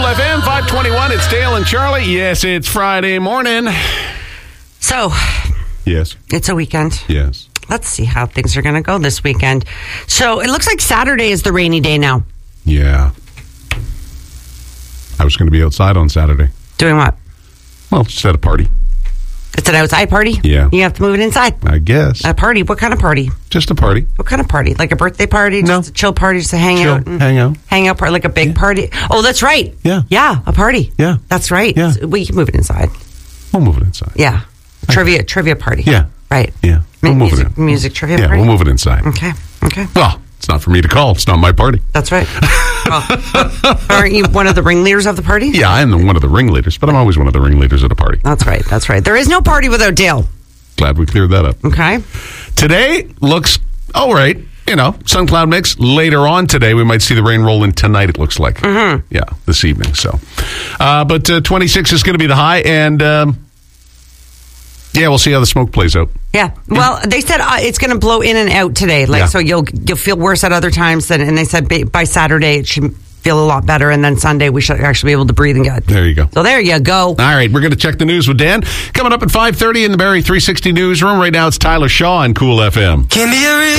FM 521. It's Dale and Charlie. Yes, it's Friday morning. So, yes, it's a weekend. Yes. Let's see how things are going to go this weekend. So, it looks like Saturday is the rainy day now. Yeah. I was going to be outside on Saturday. Doing what? Well, just at a party. It's an outside party? Yeah. You have to move it inside. I guess. A party? What kind of party? Just a party. What kind of party? Like a birthday party? No. Just a chill party? Just a hang Chill, out? hang out. Hang out party? Like a big party? Oh, that's right. Yeah. Yeah, a party. Yeah. That's right. Yeah. We can move it inside. We'll move it inside. Yeah. Trivia party. Yeah. Right. Yeah. We'll move it in. Music trivia Yeah, party? we'll move it inside. Okay. Well, it's not for me to call. It's not my party. That's right. Aren't you one of the ringleaders of the party? Yeah, I am one of the ringleaders, but I'm always one of the ringleaders at a party. That's right. There is no party without Dale. Glad we cleared that up. Okay. Today looks all right. You know, sun cloud mix. Later on today, we might see the rain roll in tonight, it looks like. Mm-hmm. Yeah, this evening. So, but 26 is going to be the high, and yeah, we'll see how the smoke plays out. Yeah. Well, they said it's going to blow in and out today. So you'll feel worse at other times. And they said by Saturday it should feel a lot better. And then Sunday we should actually be able to breathe and good. There you go. So there you go. All right. We're going to check the news with Dan. Coming up at 5:30 in the Barrie 360 newsroom. Right now it's Tyler Shaw on Cool FM.